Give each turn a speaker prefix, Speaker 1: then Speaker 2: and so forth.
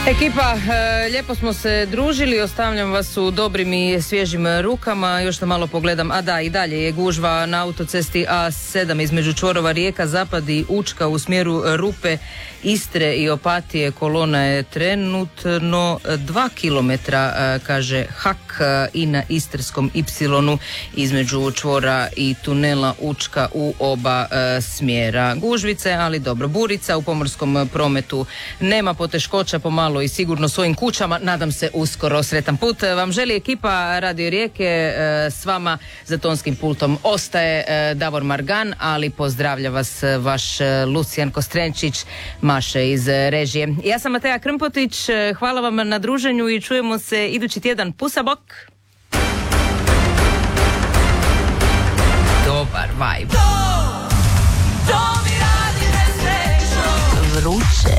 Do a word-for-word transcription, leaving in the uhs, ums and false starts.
Speaker 1: Ekipa, lijepo smo se družili, ostavljam vas u dobrim i svježim rukama, još da malo pogledam, a da, i dalje je gužva na autocesti A sedam između čvorova Rijeka, Zapad i Učka u smjeru Rupe, Istre i Opatije. Kolona je trenutno dva kilometra, kaže Hak, i na Istarskom Y između čvora i tunela Učka u oba smjera. Gužvice, ali dobro. Burica u pomorskom prometu nema poteškoća, pomalo i sigurno svojim kućama, nadam se uskoro. Sretan put vam želi ekipa Radio Rijeke, s vama za tonskim pultom ostaje Davor Margan, ali pozdravlja vas vaš Lucijan Kostrenčić, Maše iz režije. Ja sam Mateja Krmpotić, hvala vam na druženju i čujemo se idući tjedan. Pusa, bok! Dobar vibe.
Speaker 2: To, to mi radi nesrećno.
Speaker 1: Vruće.